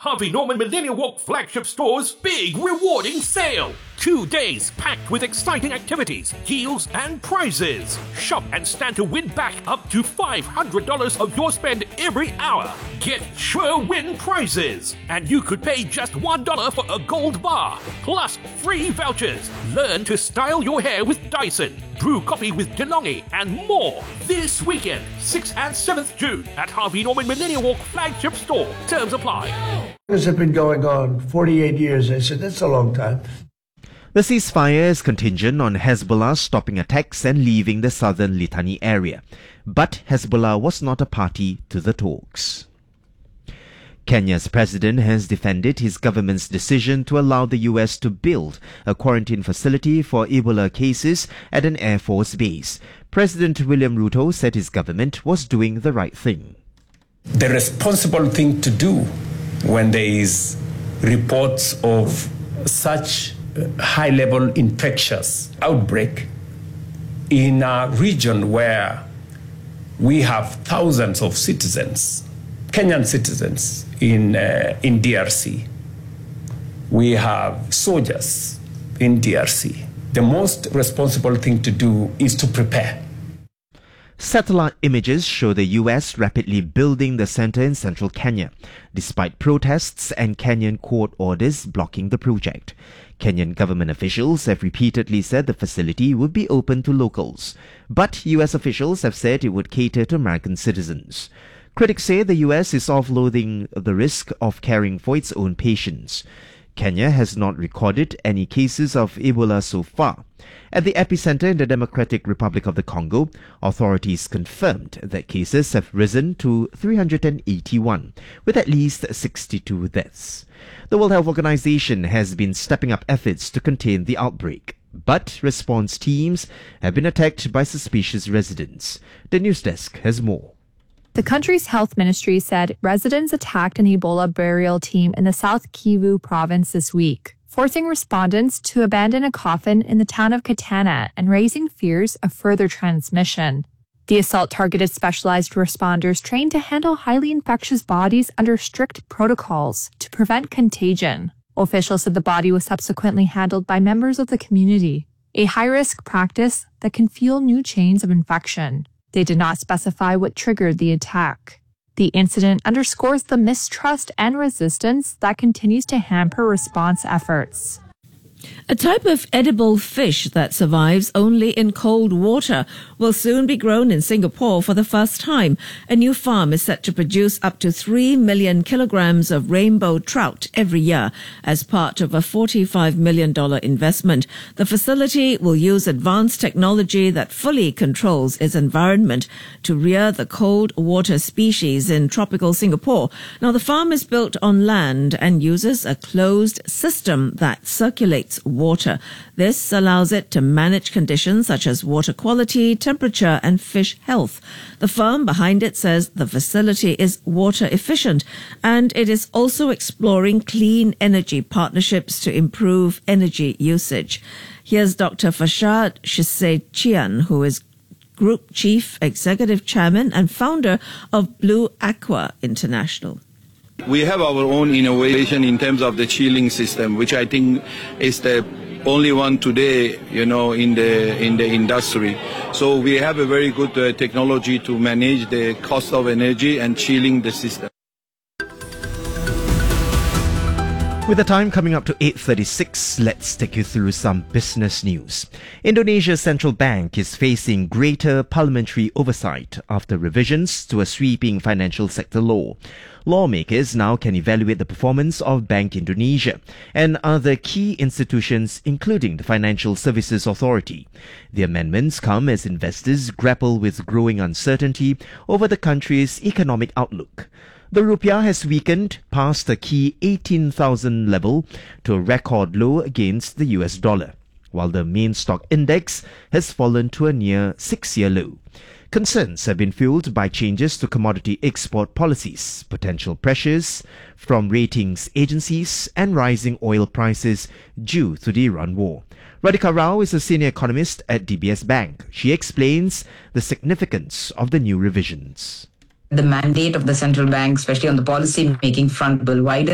Harvey Norman Millennium Walk flagship store's big rewarding sale. 2 days packed with exciting activities, deals, and prizes. Shop and stand to win back up to $500 of your spend every hour. Get sure win prizes. And you could pay just $1 for a gold bar, plus free vouchers. Learn to style your hair with Dyson, brew coffee with DeLonghi, and more. This weekend, 6th and 7th June at Harvey Norman Millennium Walk flagship store. Terms apply. This has been going on 48 years. I said, that's a long time. The ceasefire is contingent on Hezbollah stopping attacks and leaving the southern Litani area. But Hezbollah was not a party to the talks. Kenya's president has defended his government's decision to allow the US to build a quarantine facility for Ebola cases at an Air Force base. President William Ruto said his government was doing the right thing. The responsible thing to do when there is reports of such high-level infectious outbreak in a region where we have thousands of citizens, Kenyan citizens in DRC. We have soldiers in DRC. The most responsible thing to do is to prepare. Satellite images show the US rapidly building the center in central Kenya, despite protests and Kenyan court orders blocking the project. Kenyan government officials have repeatedly said the facility would be open to locals, but US officials have said it would cater to American citizens. Critics say the US is offloading the risk of caring for its own patients. Kenya has not recorded any cases of Ebola so far. At the epicenter in the Democratic Republic of the Congo, authorities confirmed that cases have risen to 381, with at least 62 deaths. The World Health Organization has been stepping up efforts to contain the outbreak, but response teams have been attacked by suspicious residents. The news desk has more. The country's health ministry said residents attacked an Ebola burial team in the South Kivu province this week, forcing respondents to abandon a coffin in the town of Katana and raising fears of further transmission. The assault targeted specialized responders trained to handle highly infectious bodies under strict protocols to prevent contagion. Officials said the body was subsequently handled by members of the community, a high-risk practice that can fuel new chains of infection. They did not specify what triggered the attack. The incident underscores the mistrust and resistance that continues to hamper response efforts. A type of edible fish that survives only in cold water will soon be grown in Singapore for the first time. A new farm is set to produce up to 3 million kilograms of rainbow trout every year as part of a $45 million investment. The facility will use advanced technology that fully controls its environment to rear the cold water species in tropical Singapore. Now, the farm is built on land and uses a closed system that circulates water. This allows it to manage conditions such as water quality, temperature, and fish health. The firm behind it says the facility is water efficient, and it is also exploring clean energy partnerships to improve energy usage. Here's Dr. Farshad Chian, who is Group Chief Executive Chairman and founder of Blue Aqua International. We have our own innovation in terms of the chilling system, which I think is the only one today, in the industry. So we have a very good technology to manage the cost of energy and chilling the system. With the time coming up to 8:36, let's take you through some business news. Indonesia's central bank is facing greater parliamentary oversight after revisions to a sweeping financial sector law. Lawmakers now can evaluate the performance of Bank Indonesia and other key institutions, including the Financial Services Authority. The amendments come as investors grapple with growing uncertainty over the country's economic outlook. The rupiah has weakened past the key 18,000 level to a record low against the US dollar, while the main stock index has fallen to a near 6-year low. Concerns have been fueled by changes to commodity export policies, potential pressures from ratings agencies, and rising oil prices due to the Iran war. Radhika Rao is a senior economist at DBS Bank. She explains the significance of the new revisions. The mandate of the central bank, especially on the policy-making front, will widen